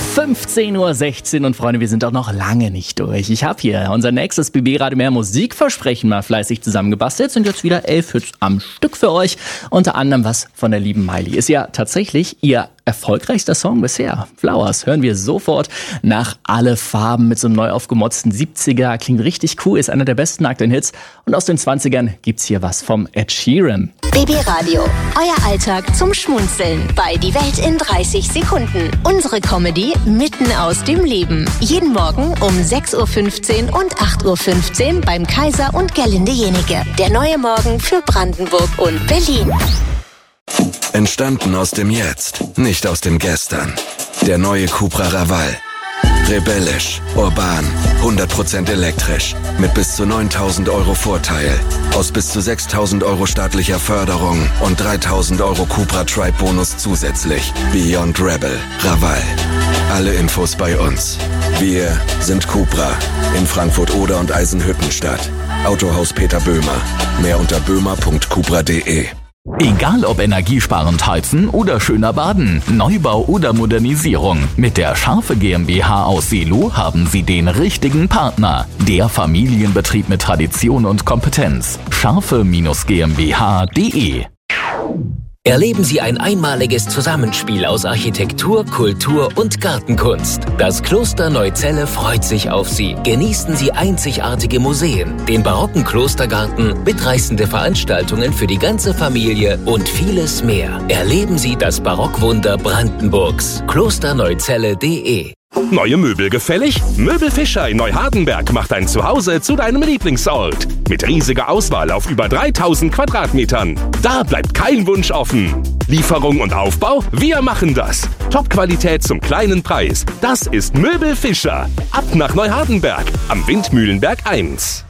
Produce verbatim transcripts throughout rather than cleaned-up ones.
fünfzehn Uhr sechzehn und Freunde, wir sind doch noch lange nicht durch. Ich habe hier unser nächstes B B Radio Mehr Musikversprechen mal fleißig zusammengebastelt. Sind jetzt wieder elf Hits am Stück für euch. Unter anderem was von der lieben Miley. Ist ja tatsächlich ihr erfolgreichster Song bisher. Flowers hören wir sofort nach Alle Farben mit so einem neu aufgemotzten siebziger. Klingt richtig cool, ist einer der besten aktuellen Hits. Und aus den zwanzigern gibt's hier was vom Ed Sheeran. B B Radio, euer Alltag zum Schmunzeln bei Die Welt in dreißig Sekunden. Unsere Comedy mitten aus dem Leben. Jeden Morgen um sechs Uhr fünfzehn und acht Uhr fünfzehn beim Kaiser und Gerlinde Jenike. Der neue Morgen für Brandenburg und Berlin. Entstanden aus dem Jetzt, nicht aus dem Gestern. Der neue Cupra Raval. Rebellisch, urban, hundert Prozent elektrisch, mit bis zu neuntausend Euro Vorteil, aus bis zu sechstausend Euro staatlicher Förderung und dreitausend Euro Cupra Tribe Bonus zusätzlich. Beyond Rebel, Raval. Alle Infos bei uns. Wir sind Cupra in Frankfurt Oder und Eisenhüttenstadt. Autohaus Peter Böhmer. Mehr unter böhmer punkt cupra punkt de. Egal ob energiesparend heizen oder schöner baden, Neubau oder Modernisierung. Mit der Scharfe GmbH aus Seelow haben Sie den richtigen Partner. Der Familienbetrieb mit Tradition und Kompetenz. scharfe Bindestrich GmbH punkt de. Erleben Sie ein einmaliges Zusammenspiel aus Architektur, Kultur und Gartenkunst. Das Kloster Neuzelle freut sich auf Sie. Genießen Sie einzigartige Museen, den barocken Klostergarten, mitreißende Veranstaltungen für die ganze Familie und vieles mehr. Erleben Sie das Barockwunder Brandenburgs. klosterneuzelle punkt de. Neue Möbel gefällig? Möbel Fischer in Neuhardenberg macht dein Zuhause zu deinem Lieblingsort. Mit riesiger Auswahl auf über dreitausend Quadratmetern. Da bleibt kein Wunsch offen. Lieferung und Aufbau? Wir machen das. Top-Qualität zum kleinen Preis. Das ist Möbel Fischer. Ab nach Neuhardenberg am Windmühlenberg eins.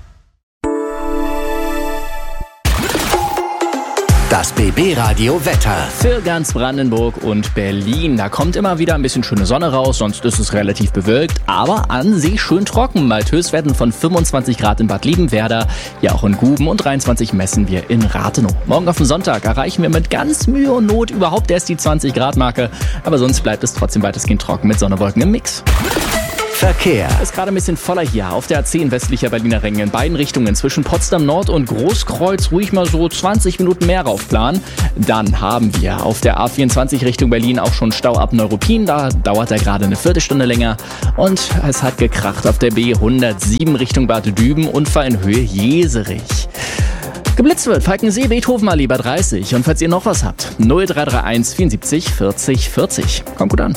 Das B B Radio Wetter. Für ganz Brandenburg und Berlin. Da kommt immer wieder ein bisschen schöne Sonne raus, sonst ist es relativ bewölkt, aber an sich schön trocken. Bei Höchstwerten von fünfundzwanzig Grad in Bad Liebenwerda, ja auch in Guben, und dreiundzwanzig messen wir in Rathenow. Morgen auf den Sonntag erreichen wir mit ganz Mühe und Not überhaupt erst die zwanzig Grad Marke, aber sonst bleibt es trotzdem weitestgehend trocken mit Sonne-Wolken im Mix. Verkehr. Ist gerade ein bisschen voller hier auf der A zehn westlicher Berliner Ring in beiden Richtungen zwischen Potsdam Nord und Großkreuz ruhig mal so zwanzig Minuten mehr raufplanen. Dann haben wir auf der A vierundzwanzig Richtung Berlin auch schon Stau ab Neuruppin. Da dauert er gerade eine Viertelstunde länger. Und es hat gekracht auf der B hundertsieben Richtung Bad Düben, Unfall in Höhe Jeserich. Geblitzt wird Falkensee, Beethoven Allee bei dreißig. Und falls ihr noch was habt, null drei drei eins vierundsiebzig vierzig vierzig. Kommt gut an.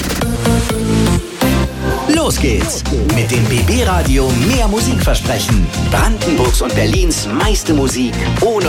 Los geht's mit dem B B Radio Mehr Musikversprechen. Brandenburgs und Berlins meiste Musik ohne